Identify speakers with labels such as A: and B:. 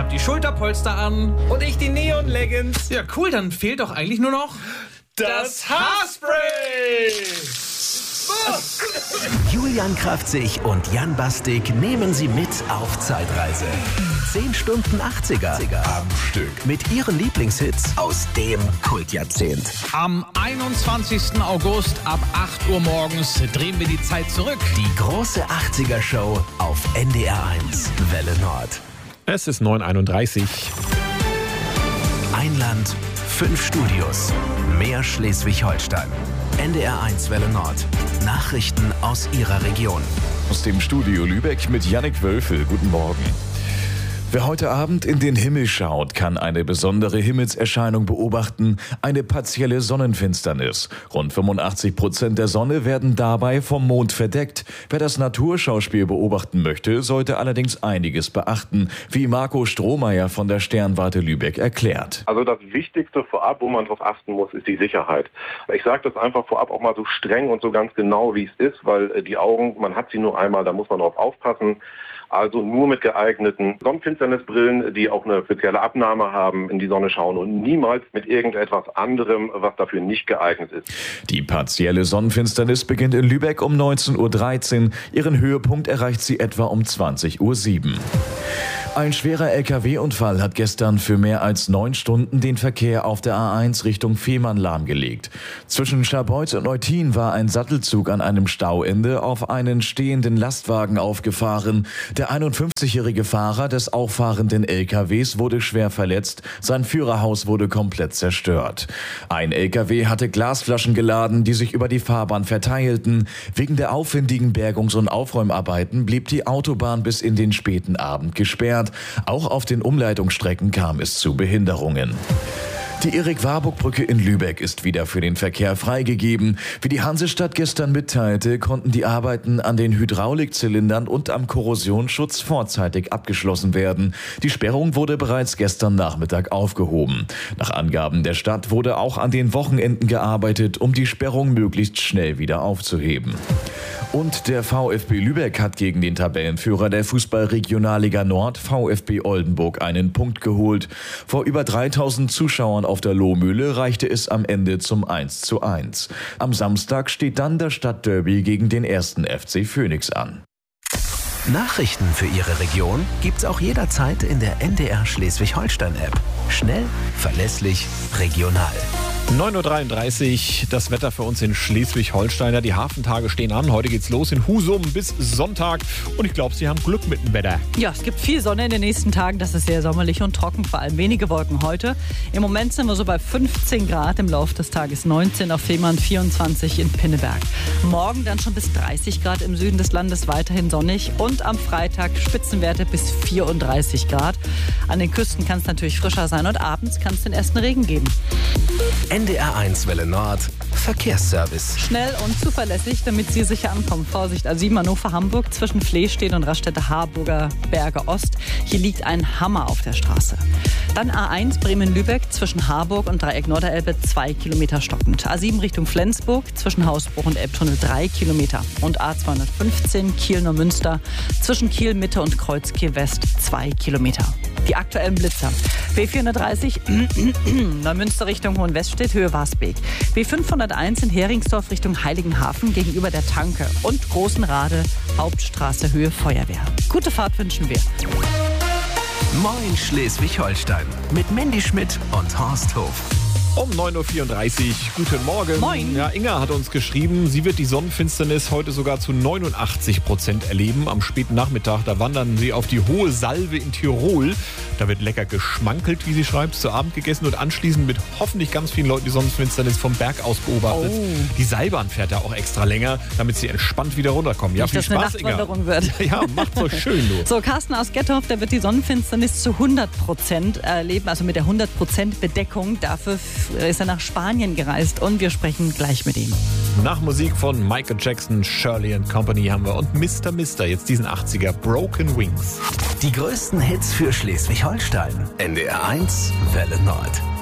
A: hab die Schulterpolster an. Und ich die Neon-Leggings. Ja, cool, dann fehlt doch eigentlich nur noch das Haarspray.
B: Julian Kraftzig und Jan Bastik nehmen Sie mit auf Zeitreise. 10 Stunden 80er am Stück mit ihren Lieblingshits aus dem Kultjahrzehnt.
A: Am 21. August ab 8 Uhr morgens drehen wir die Zeit zurück.
B: Die große 80er-Show auf NDR 1 Welle Nord.
C: Es ist 9:31.
B: Ein Land, 5 Studios, mehr Schleswig-Holstein. NDR 1 Welle Nord. Nachrichten aus Ihrer Region.
D: Aus dem Studio Lübeck mit Jannik Wölfel. Guten Morgen. Wer heute Abend in den Himmel schaut, kann eine besondere Himmelserscheinung beobachten, eine partielle Sonnenfinsternis. Rund 85% der Sonne werden dabei vom Mond verdeckt. Wer das Naturschauspiel beobachten möchte, sollte allerdings einiges beachten, wie Marco Strohmeier von der Sternwarte Lübeck erklärt.
E: Also das Wichtigste vorab, wo man darauf achten muss, ist die Sicherheit. Ich sage das einfach vorab auch mal so streng und so ganz genau, wie es ist, weil die Augen, man hat sie nur einmal, da muss man drauf aufpassen. Also nur mit geeigneten Sonnenfinsternisbrillen, die auch eine spezielle Abnahme haben, in die Sonne schauen und niemals mit irgendetwas anderem, was dafür nicht geeignet ist.
D: Die partielle Sonnenfinsternis beginnt in Lübeck um 19:13 Uhr. Ihren Höhepunkt erreicht sie etwa um 20:07 Uhr. Ein schwerer LKW-Unfall hat gestern für mehr als 9 Stunden den Verkehr auf der A1 Richtung Fehmarn lahmgelegt. Zwischen Scharbeutz und Eutin war ein Sattelzug an einem Stauende auf einen stehenden Lastwagen aufgefahren. Der 51-jährige Fahrer des auffahrenden LKWs wurde schwer verletzt. Sein Führerhaus wurde komplett zerstört. Ein LKW hatte Glasflaschen geladen, die sich über die Fahrbahn verteilten. Wegen der aufwendigen Bergungs- und Aufräumarbeiten blieb die Autobahn bis in den späten Abend gesperrt. Auch auf den Umleitungsstrecken kam es zu Behinderungen. Die Erik-Warburg-Brücke in Lübeck ist wieder für den Verkehr freigegeben. Wie die Hansestadt gestern mitteilte, konnten die Arbeiten an den Hydraulikzylindern und am Korrosionsschutz vorzeitig abgeschlossen werden. Die Sperrung wurde bereits gestern Nachmittag aufgehoben. Nach Angaben der Stadt wurde auch an den Wochenenden gearbeitet, um die Sperrung möglichst schnell wieder aufzuheben. Und der VfB Lübeck hat gegen den Tabellenführer der Fußball-Regionalliga Nord, VfB Oldenburg, einen Punkt geholt. Vor über 3000 Zuschauern auf der Lohmühle reichte es am Ende zum 1:1. Am Samstag steht dann das Stadtderby gegen den 1. FC Phönix an.
B: Nachrichten für Ihre Region gibt's auch jederzeit in der NDR Schleswig-Holstein-App. Schnell, verlässlich, regional.
C: 9:33 Uhr, das Wetter für uns in Schleswig-Holstein. Die Hafentage stehen an. Heute geht's los in Husum bis Sonntag. Und ich glaube, Sie haben Glück mit dem Wetter.
F: Ja, es gibt viel Sonne in den nächsten Tagen. Das ist sehr sommerlich und trocken, vor allem wenige Wolken heute. Im Moment sind wir so bei 15 Grad, im Laufe des Tages 19 auf Fehmarn, 24 in Pinneberg. Morgen dann schon bis 30 Grad im Süden des Landes, weiterhin sonnig. Und am Freitag Spitzenwerte bis 34 Grad. An den Küsten kann es natürlich frischer sein und abends kann es den ersten Regen geben.
B: NDR 1 Welle Nord, Verkehrsservice.
F: Schnell und zuverlässig, damit Sie sicher ankommen. Vorsicht, A7 Hannover-Hamburg zwischen Flehstedt und Raststätte-Harburger Berge Ost. Hier liegt ein Hammer auf der Straße. Dann A1 Bremen-Lübeck zwischen Harburg und Dreieck Norderelbe 2 Kilometer stockend. A7 Richtung Flensburg zwischen Hausbruch und Elbtunnel 3 Kilometer. Und A215 Kiel-Neumünster zwischen Kiel-Mitte und Kreuzkiel-West 2 Kilometer. Die aktuellen Blitzer. B430 Neumünster Richtung Hohenweststedt, Höhe Wasbeek. B501 in Heringsdorf Richtung Heiligenhafen gegenüber der Tanke. Und Großenrade, Hauptstraße, Höhe Feuerwehr. Gute Fahrt wünschen wir.
B: Moin Schleswig-Holstein mit Mandy Schmidt und Horst Hof.
C: Um 9:34 Uhr. Guten Morgen.
F: Moin.
C: Ja, Inga hat uns geschrieben, sie wird die Sonnenfinsternis heute sogar zu 89% erleben. Am späten Nachmittag, da wandern sie auf die Hohe Salve in Tirol. Da wird lecker geschmankelt, wie sie schreibt, zu Abend gegessen und anschließend mit hoffentlich ganz vielen Leuten die Sonnenfinsternis vom Berg aus beobachtet.
F: Oh.
C: Die Seilbahn fährt da auch extra länger, damit sie entspannt wieder runterkommen. Ja,
F: Nicht,
C: viel
F: dass eine
C: Spaß, Inga.
F: Nachtwanderung wird.
C: Ja, macht so schön, du.
F: So, Carsten aus Gettorf, der wird die Sonnenfinsternis zu 100% erleben, also mit der 100% Bedeckung. Dafür ist er nach Spanien gereist und wir sprechen gleich mit ihm.
C: Nach Musik von Michael Jackson, Shirley & Company haben wir und Mr. jetzt diesen 80er Broken Wings.
B: Die größten Hits für Schleswig-Holstein. NDR 1 Welle Nord.